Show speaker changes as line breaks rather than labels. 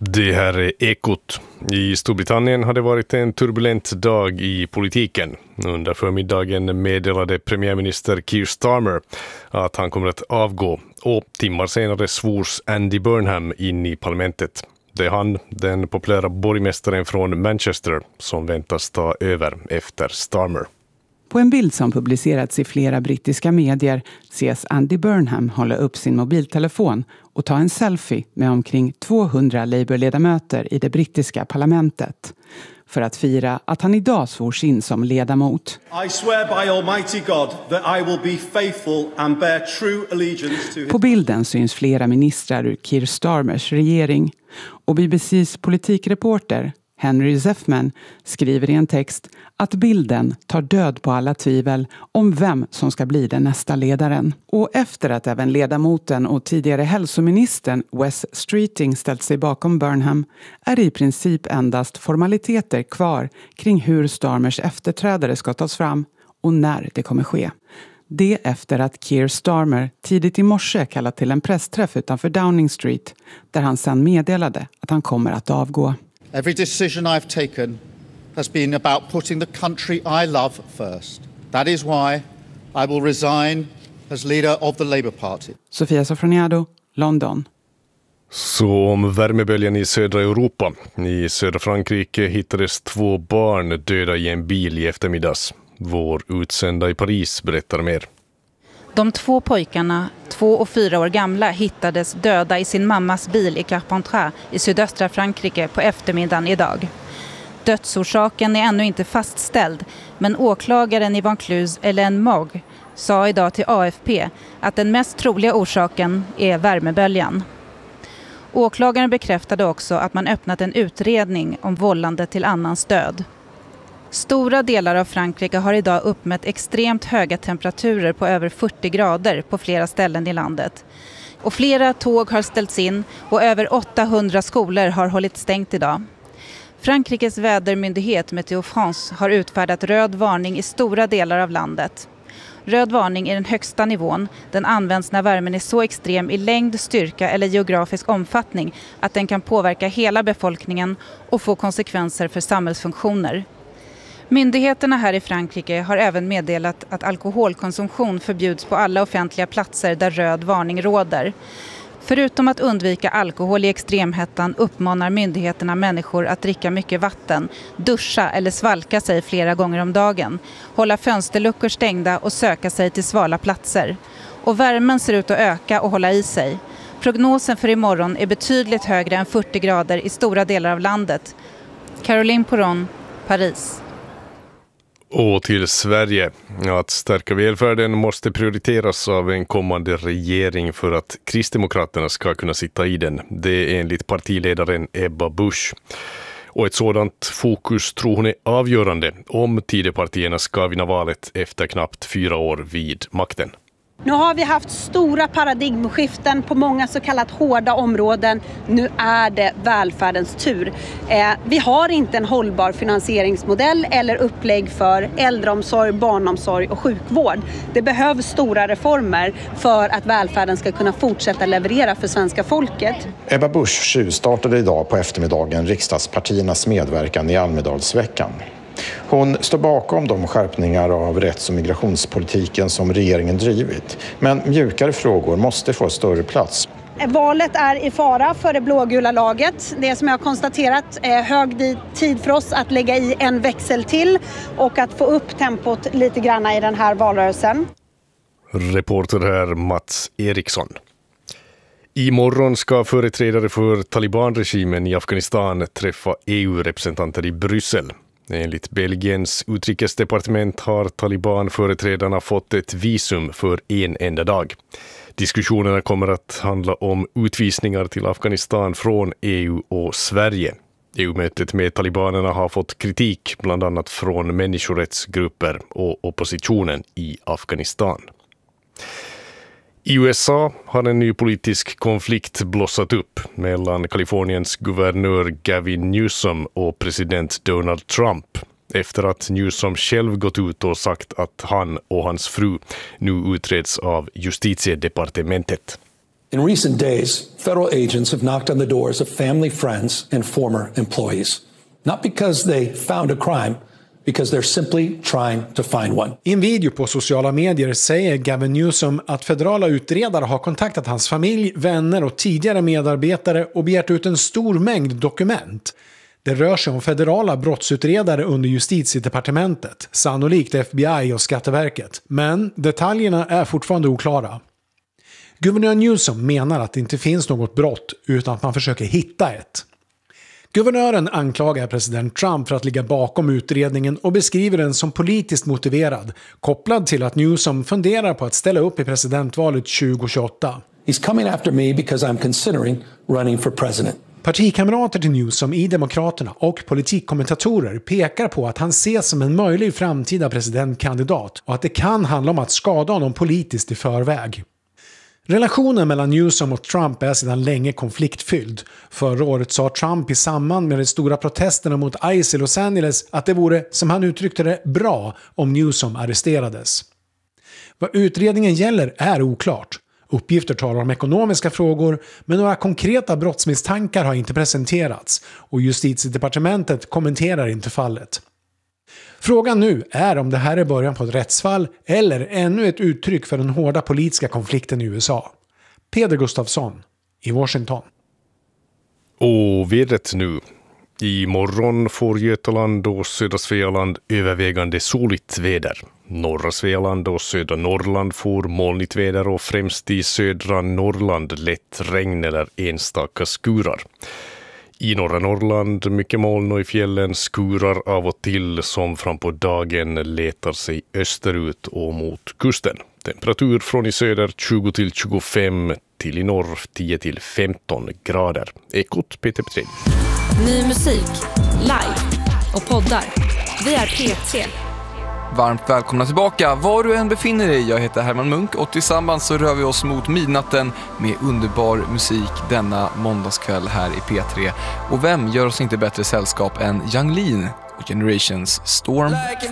Det här är Ekot. I Storbritannien har det varit en turbulent dag i politiken. Under förmiddagen meddelade premiärminister Keir Starmer att han kommer att avgå, och timmar senare svors Andy Burnham in i parlamentet. Det är han, den populära borgmästaren från Manchester, som väntas ta över efter Starmer.
På en bild som publicerats i flera brittiska medier ses Andy Burnham hålla upp sin mobiltelefon och ta en selfie med omkring 200 Labour-ledamöter i det brittiska parlamentet för att fira att han idag svors in som ledamot.
I swear by Almighty God that I will be faithful and bear true allegiance to his...
På bilden syns flera ministrar ur Keir Starmers regering, och BBCs politikreporter Henry Zeffman skriver i en text att bilden tar död på alla tvivel om vem som ska bli den nästa ledaren. Och efter att även ledamoten och tidigare hälsoministern Wes Streeting ställt sig bakom Burnham är det i princip endast formaliteter kvar kring hur Starmers efterträdare ska tas fram och när det kommer ske. Det efter att Keir Starmer tidigt i morse kallat till en pressträff utanför Downing Street, där han sedan meddelade att han kommer att avgå.
Every decision I've taken has been about putting the country I love first. That is why I will resign as leader of the Labour Party.
Sofia Sofroniado, London.
Så om värmeböljan i södra Europa. I södra Frankrike hittades 2 barn döda i en bil i eftermiddags. Vår utsända i Paris berättar mer.
De 2 pojkarna, 2 och 4 år gamla, hittades döda i sin mammas bil i Carpentras i sydöstra Frankrike på eftermiddagen idag. Dödsorsaken är ännu inte fastställd, men åklagaren i Vaucluse, Hélène Morgue, sa idag till AFP att den mest troliga orsaken är värmeböljan. Åklagaren bekräftade också att man öppnat en utredning om vållande till annans död. Stora delar av Frankrike har idag uppmätt extremt höga temperaturer på över 40 grader på flera ställen i landet. Och flera tåg har ställts in och över 800 skolor har hållit stängt idag. Frankrikes vädermyndighet Météo France har utfärdat röd varning i stora delar av landet. Röd varning är den högsta nivån. Den används när värmen är så extrem i längd, styrka eller geografisk omfattning att den kan påverka hela befolkningen och få konsekvenser för samhällsfunktioner. Myndigheterna här i Frankrike har även meddelat att alkoholkonsumtion förbjuds på alla offentliga platser där röd varning råder. Förutom att undvika alkohol i extremhettan uppmanar myndigheterna människor att dricka mycket vatten, duscha eller svalka sig flera gånger om dagen, hålla fönsterluckor stängda och söka sig till svala platser. Och värmen ser ut att öka och hålla i sig. Prognosen för imorgon är betydligt högre än 40 grader i stora delar av landet. Caroline Poron, Paris.
Och till Sverige. Att stärka välfärden måste prioriteras av en kommande regering för att Kristdemokraterna ska kunna sitta i den. Det är enligt partiledaren Ebba Busch. Och ett sådant fokus tror hon är avgörande om Tidöpartierna ska vinna valet efter knappt 4 år vid makten.
Nu har vi haft stora paradigmskiften på många så kallat hårda områden. Nu är det välfärdens tur. Vi har inte en hållbar finansieringsmodell eller upplägg för äldreomsorg, barnomsorg och sjukvård. Det behövs stora reformer för att välfärden ska kunna fortsätta leverera för svenska folket.
Ebba Busch startade idag på eftermiddagen riksdagspartiernas medverkan i Almedalsveckan. Hon står bakom de skärpningar av rätts- och migrationspolitiken som regeringen drivit. Men mjukare frågor måste få större plats.
Valet är i fara för det blågula laget. Det är som jag har konstaterat hög tid för oss att lägga i en växel till och att få upp tempot lite grann i den här valrörelsen.
Reporter här Mats Eriksson. Imorgon ska företrädare för Taliban-regimen i Afghanistan träffa EU-representanter i Bryssel. Enligt Belgiens utrikesdepartement har Taliban-företrädarna fått ett visum för en enda dag. Diskussionerna kommer att handla om utvisningar till Afghanistan från EU och Sverige. EU-mötet med talibanerna har fått kritik bland annat från människorättsgrupper och oppositionen i Afghanistan. I USA har en ny politisk konflikt blossat upp mellan Kaliforniens guvernör Gavin Newsom och president Donald Trump efter att Newsom själv gått ut och sagt att han och hans fru nu utreds av justitiedepartementet.
In recent days, federal agents have knocked on the doors of family, friends, and former employees. Not because they found a crime, because they're simply trying to find one.
I en video på sociala medier säger Gavin Newsom att federala utredare har kontaktat hans familj, vänner och tidigare medarbetare och begärt ut en stor mängd dokument. Det rör sig om federala brottsutredare under justitiedepartementet, sannolikt FBI och Skatteverket. Men detaljerna är fortfarande oklara. Guvernör Newsom menar att det inte finns något brott utan att man försöker hitta ett. Guvernören anklagar president Trump för att ligga bakom utredningen och beskriver den som politiskt motiverad, kopplad till att Newsom funderar på att ställa upp i presidentvalet 2028.
He's coming after me because I'm considering running for president.
Partikamrater till Newsom i Demokraterna och politikkommentatorer pekar på att han ses som en möjlig framtida presidentkandidat och att det kan handla om att skada honom politiskt i förväg. Relationen mellan Newsom och Trump är sedan länge konfliktfylld. Förra året sa Trump i samband med de stora protesterna mot ICE i Los Angeles att det vore, som han uttryckte det, bra om Newsom arresterades. Vad utredningen gäller är oklart. Uppgifter talar om ekonomiska frågor, men några konkreta brottsmisstankar har inte presenterats och justitiedepartementet kommenterar inte fallet. Frågan nu är om det här är början på ett rättsfall eller ännu ett uttryck för den hårda politiska konflikten i USA. Peder Gustafsson i Washington.
Och vädret nu. Imorgon får Götaland och södra Svealand övervägande soligt väder. Norra Svealand och södra Norrland får molnigt väder och främst i södra Norrland lätt regn eller enstaka skurar. I norra Norrland mycket moln och i fjällen skurar av och till som fram på dagen letar sig österut och mot kusten. Temperatur från i söder 20 till 25 till i norr 10 till 15 grader. Ekot Peter Petrén.
Ny musik, live och poddar. Vi är P3.
Varmt välkomna tillbaka var du än befinner dig. Jag heter Herman Munk och tillsammans så rör vi oss mot midnatten med underbar musik denna måndagskväll här i P3. Och vem gör oss inte bättre sällskap än Yung Lean och Generations Storm 4.